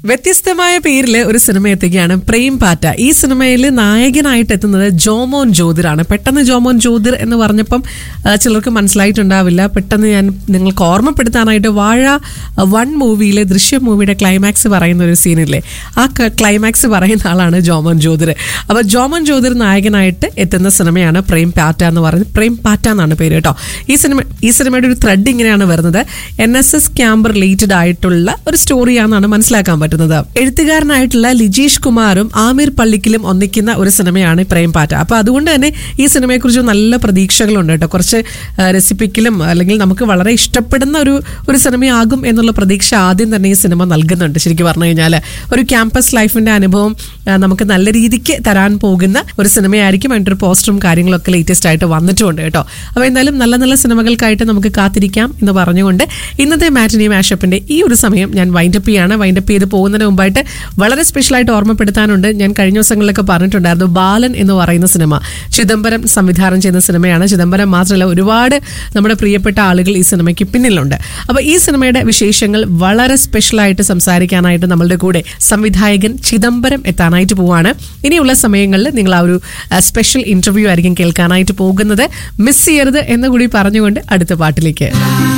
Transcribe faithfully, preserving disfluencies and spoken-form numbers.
വ്യത്യസ്തമായ പേരിൽ ഒരു സിനിമ എത്തുകയാണ് പ്രേം പാറ്റ. ഈ സിനിമയിൽ നായകനായിട്ട് എത്തുന്നത് ജോമോൻ ജ്യോതിറാണ്. പെട്ടെന്ന് ജോമോൻ ജ്യോതിർ എന്ന് പറഞ്ഞപ്പം ചിലർക്ക് മനസ്സിലായിട്ടുണ്ടാവില്ല. പെട്ടെന്ന് ഞാൻ നിങ്ങൾക്ക് ഓർമ്മപ്പെടുത്താനായിട്ട് വാഴ വൺ മൂവിയിലെ ദൃശ്യം മൂവിയുടെ ക്ലൈമാക്സ് പറയുന്ന ഒരു സീനില്ലേ, ആ ക്ലൈമാക്സ് പറയുന്ന ആളാണ് ജോമോൻ ജ്യോതിർ. അപ്പൊ ജോമോൻ ജ്യോതിർ നായകനായിട്ട് എത്തുന്ന സിനിമയാണ് പ്രേം പാറ്റ എന്ന് പറയുന്നത്. പ്രേം പാറ്റ എന്നാണ് പേര് കേട്ടോ. ഈ സിനിമ ഈ സിനിമയുടെ ഒരു ത്രെഡ് ഇങ്ങനെയാണ് വരുന്നത്. N S S camp related ആയിട്ടുള്ള ഒരു സ്റ്റോറിയാണെന്നാണ് മനസ്സിലാക്കാൻ പറ്റുന്നത്. എഴുത്തുകാരനായിട്ടുള്ള ലിജീഷ് കുമാറും ആമിർ പള്ളിക്കലും ഒന്നിക്കുന്ന ഒരു സിനിമയാണ് പ്രേം പാറ്റ. അപ്പൊ അതുകൊണ്ട് തന്നെ ഈ സിനിമയെക്കുറിച്ച് നല്ല പ്രതീക്ഷകളുണ്ട് കേട്ടോ. കുറച്ച് രസിപ്പിക്കലും അല്ലെങ്കിൽ നമുക്ക് വളരെ ഇഷ്ടപ്പെടുന്ന ഒരു ഒരു സിനിമയാകും എന്നുള്ള പ്രതീക്ഷ ആദ്യം തന്നെ ഈ സിനിമ നൽകുന്നുണ്ട്. ശരിക്കും പറഞ്ഞു കഴിഞ്ഞാൽ ഒരു ക്യാമ്പസ് ലൈഫിന്റെ അനുഭവം നമുക്ക് നല്ല രീതിക്ക് തരാൻ പോകുന്ന ഒരു സിനിമയായിരിക്കും. അതിൻ്റെ ഒരു പോസ്റ്ററും കാര്യങ്ങളൊക്കെ ലേറ്റസ്റ്റ് ആയിട്ട് വന്നിട്ടുണ്ട് കേട്ടോ. അപ്പോൾ എന്തായാലും നല്ല നല്ല സിനിമകൾക്കായിട്ട് നമുക്ക് കാത്തിരിക്കാം എന്ന് പറഞ്ഞുകൊണ്ട് ഇന്നത്തെ മാറ്റിനി മാഷപ്പിന്റെ ഈ ഒരു സമയം ഞാൻ വൈൻഡപ്പ് ചെയ്യാണ്. വൈൻഡപ്പ് ചെയ്ത് പോകുന്നതിന് മുമ്പായിട്ട് വളരെ സ്പെഷ്യലായിട്ട് ഓർമ്മപ്പെടുത്താനുണ്ട്. ഞാൻ കഴിഞ്ഞ ദിവസങ്ങളിലൊക്കെ പറഞ്ഞിട്ടുണ്ടായിരുന്നു, ബാലൻ എന്ന് പറയുന്ന സിനിമ ചിദംബരം സംവിധാനം ചെയ്യുന്ന സിനിമയാണ്. ചിദംബരം മാത്രമല്ല, ഒരുപാട് നമ്മുടെ പ്രിയപ്പെട്ട ആളുകൾ ഈ സിനിമയ്ക്ക് പിന്നിലുണ്ട്. അപ്പോൾ ഈ സിനിമയുടെ വിശേഷങ്ങൾ വളരെ സ്പെഷ്യലായിട്ട് സംസാരിക്കാനായിട്ട് നമ്മളുടെ കൂടെ സംവിധായകൻ ചിദംബരം എത്താനായിട്ട് പോവാണ്. ഇനിയുള്ള സമയങ്ങളിൽ നിങ്ങൾ ആ ഒരു സ്പെഷ്യൽ ഇന്റർവ്യൂ ആയിരിക്കും കേൾക്കാനായിട്ട് പോകുന്നത്. മിസ് ചെയ്യരുത് എന്ന് കൂടി പറഞ്ഞുകൊണ്ട് അടുത്ത പാട്ടിലേക്ക്.